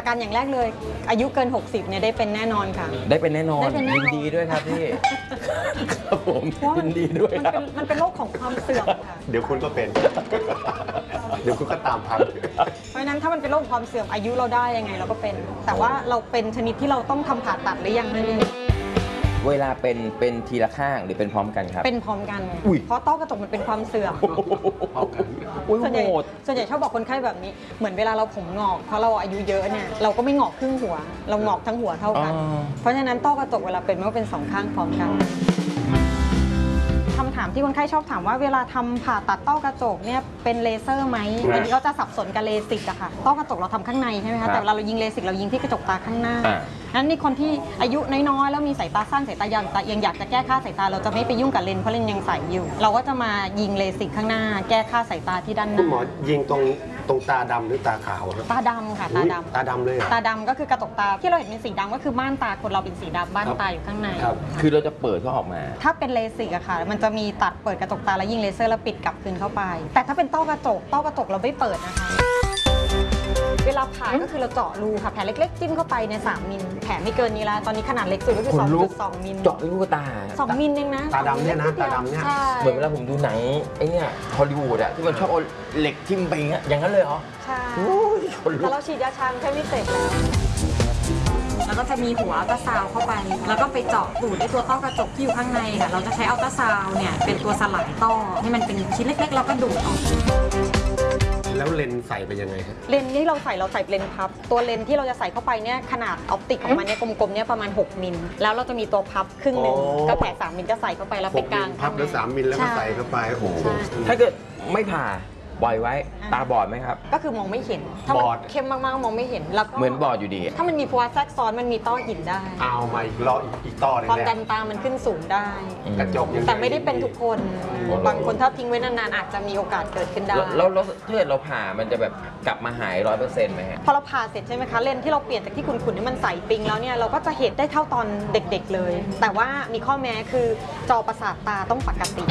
ประกันอย่างแรกเลยอายุเกิน60เนี่ยได้เป็นแน่นอนค่ะได้เป็นแน่นอนยินดีด้วยครับพี่ครับผมยินดีด้วยครับมันเป็นโรคของความเสื่อมค่ะเดี๋ยวคุณก็เป็นเดี๋ยวคุณก็ตามทันเพราะฉะนั้นถ้ามันเป็นโรคความเสื่อมอายุเราได้ยังไงเราก็เป็นแต่ว่าเราเป็นชนิดที่เราต้องทำผ่าตัดหรือยังนั่นเองเวลาเป็นทีละข้างหรือเป็นพร้อมกันครับเป็นพร้อมกันเพราะต้อกระจกมันเป็นความเสื่อมส่วนใหญ่ชอบบอกคนไข้แบบนี้เหมือนเวลาเราผมงอกเพราะเราอายุเยอะเนี่ยเราก็ไม่งอกครึ่งหัวเรางอกทั้งหัวเท่ากันเพราะฉะนั้นต้อกระจกเวลาเป็นมันก็เป็น2ข้างพร้อมกันคำถามที่คนไข้ชอบถามว่าเวลาทำผ่าตัดต้อกระจกเนี่ยเป็นเลเซอร์ไหมบางทีเขาจะสับสนกับเลสิกอะค่ะต้อกระจกเราทำข้างในใช่ไหมคะแต่เวลาเรายิงเลสิกเรายิงที่กระจกตาข้างหน้านั้นในคนที่อายุน้อยๆแล้วมีสายตาสั้นสายตายาวยังอยากจะแก้ค่าสายตาเราจะไม่ไปยุ่งกับเลนส์เพราะเลนส์ยังใสอยู่เราก็จะมายิงเลสิกข้างหน้าแก้ค่าสายตาที่ด้านหน้าคุณหมอยิงตรงตาดำหรือตาขาวตาดำค่ะตาดำเลยตาดำก็คือกระจกตาที่เราเห็นเป็นสีดำก็คือม่านตาคนเราเป็นสีดำม่านตาอยู่ข้างในคือเราจะเปิดเขาออกมาถ้าเป็นเลสิกอะค่ะมันจะมีตัดเปิดกระจกตาแล้วยิงเลเซอร์แล้วปิดกลับคืนเข้าไปแต่ถ้าเป็นต้อกระจกเราไม่เปิดนะคะเวลาผ่าก็คือเราเจาะรูค่ะแผลเล็กๆจิ้มเข้าไปใน3มิลแผลไม่เกินนี้แล้วตอนนี้ขนาดเล็กสุดก็คือ 2.2 มิลเจาะลูกตา 2 มิลเองนะตาดำเนี่ยนะตาดำเนี่ยเหมือนเวลาผมดูหนังไอ้เนี่ยฮอลลีวูดอะที่มันชอบเอาเหล็กทิ่มไปอย่างนั้นเลยเหรอใช่แล้วเราฉีดยาชาแค่ไม่เสร็จแล้วก็จะมีหัวอัลตราซาวเข้าไปแล้วก็ไปเจาะดูดในตัวต้อกระจกที่อยู่ข้างในค่ะเราจะใช้อัลตราซาวเนี่ยเป็นตัวสลายต้อให้มันเป็นชิ้นเล็กๆแล้วก็ดูดออกแล้วเลนใส่ไปยังไงครับเลนที่เราใส่เลนพับตัวเลนที่เราจะใส่เข้าไปเนี่ยขนาดออปติกของมันเนี่ยกลมๆเนี่ยประมาณ6มิลแล้วเราจะมีตัวพับครึ่งนึงก็แผล3มิลก็ใส่เข้าไปแล้วไปกลางพับแล้ว3มิลแล้วก็ใส่เข้าไปโอ้โหถ้าเกิดไม่ผ่าปล่อยไว้ตาบอดไหมครับก็คือมองไม่เห็นถ้ามันเข้มมากๆมองไม่เห็นแล้วก็เหมือนบอดอยู่ดีถ้ามันมีภาวะแทรกซ้อนมันมีต้อหินได้เอามาอีกรอบอีกต้อนึงความดันตามันขึ้นสูงได้กระจกแต่ไม่ได้เป็นทุกคนบางคนถ้าทิ้งไว้นานๆอาจจะมีโอกาสเกิดขึ้นได้แล้วถ้าเกิดเราผ่ามันจะแบบกลับมาหาย 100%ไหมฮะพอเราผ่าเสร็จใช่ไหมคะเลนที่เราเปลี่ยนจากที่ขุ่นๆนี่มันใสปิงแล้วเนี่ยเราก็จะเห็นได้เท่าตอนเด็กๆเลยแต่ว่ามีข้อแม้คือจอประสาทตาต้องปกติ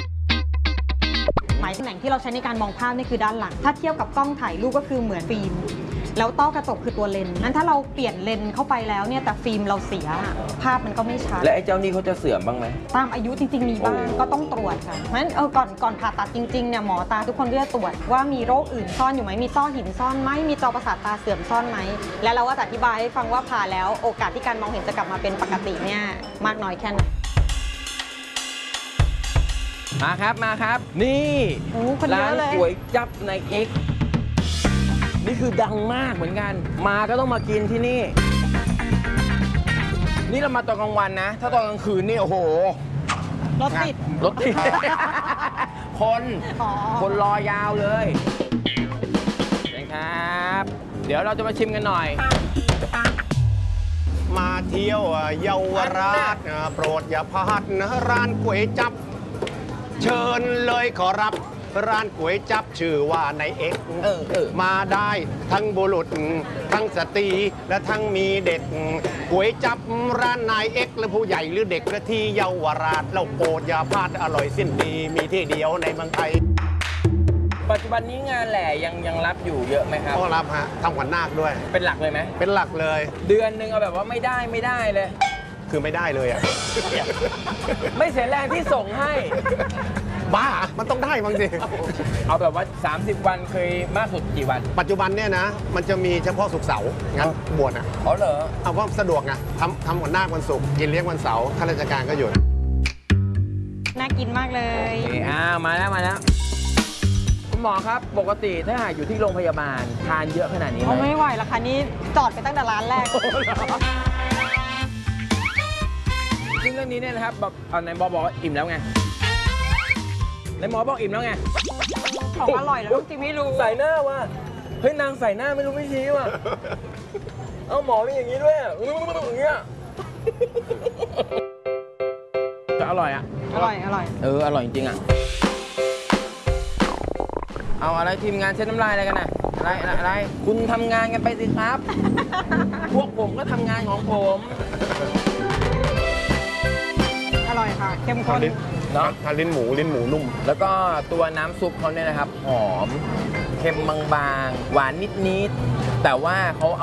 หมายตำแหน่งที่เราใช้ในการมองภาพนี่คือด้านหลังถ้าเทียบกับกล้องถ่ายรูปก็คือเหมือนฟิล์มแล้วต้อกระจกคือตัวเลนส์นั้นถ้าเราเปลี่ยนเลนส์เข้าไปแล้วเนี่ยแต่ฟิล์มเราเสียภาพมันก็ไม่ชัดและไอ้เจ้านี่เขาจะเสื่อมบ้างไหมตามอายุจริงๆมีบ้างก็ต้องตรวจค่ะเพราะฉะนั้นก่อนผ่าตัดจริงๆเนี่ยหมอตาทุกคนก็จะตรวจว่ามีโรคอื่นซ่อนอยู่ไหมมีต้อหินซ่อนไหมมีจอประสาทตาเสื่อมซ่อนไหมแล้วเราก็จะอธิบายให้ฟังว่าผ่าแล้วโอกาสที่การมองเห็นจะกลับมาเป็นปกติเนี่ยมากน้อยแค่ไหนมาครับนี่ร้านก๋วยจั๊บในเอ็กนี่คือดังมากเหมือนกันมาก็ต้องมากินที่นี่นี่เรามาตอนกลางวันนะถ้าตอนกลางคืนนี่โอ้โหรถติดคนรอยาวเลยนะครับเดี๋ยวเราจะมาชิมกันหน่อยมาเที่ยวเยาวราชโปรดอย่าพลาดนะร้านก๋วยจั๊บเชิญเลยขอรับร้านก๋วยจั๊บชื่อว่าในเอ็กมาได้ทั้งบุรุษทั้งสตรีและทั้งมีเด็กก๋วยจั๊บร้านนายเอ็กและผู้ใหญ่หรือเด็กและที่เยาวราชเราโปรดอย่าพลาดอร่อยสิ้นดีมีที่เดียวในเมืองไทยปัจจุบันนี้งานแหล่ยังรับอยู่เยอะไหมครับก็รับฮะทำขวัญนาคด้วยเป็นหลักเลยไหมเป็นหลักเลยเดือนหนึ่งเอาแบบว่าไม่ได้เลยคือไม่ได้เลยอ่ะไม่เสียแรงที่ส่งให้บ้ามันต้องได้บางทีเอาแบบว่า30 วันเคยมากสุดกี่วันปัจจุบันเนี่ยนะมันจะมีเฉพาะศุกร์เสาร์งั้นบวชอ่ะอ๋อเหรอเอาว่าสะดวกไงทำวันหน้าวันศุกร์กินเลี้ยงวันเสาร์ข้าราชการก็หยุดน่ากินมากเลยมาแล้วคุณหมอครับปกติถ้าหากอยู่ที่โรงพยาบาลทานเยอะขนาดนี้ไหมไม่ไหวแล้วค่ะนี่จอดไปตั้งแต่ร้านแรกซึ่งเรื่องนี้เนี่ยนะครับแบบไหนบอกว่าอิ่มแล้วไงในหมอบอกอิ่มแล้วไงของอร่อยแล้วจริงไม่รู้ใส่หน้าว่ะเฮ้ยนางใส่หน้าไม่รู้ไม่ชี้ว่ะเอาหมอเป็นอย่างนี้ด้วยอย่างเงี้ยจะอร่อยอ่ะอร่อยอร่อยจริงอ่ะเอาอะไรทีมงานเช็ดน้ำลายอะไรกันน่ะอะไรคุณทำงานกันไปสิครับพวกผมก็ทำงานของผมอร่อยค่ะเข้มข้นเนาะลิ้นหมูนุ่มแล้วก็ตัวน้ำซุปเขาเนี่ยนะครับหอมเค็มบางๆหวานนิดๆแต่ว่าเขา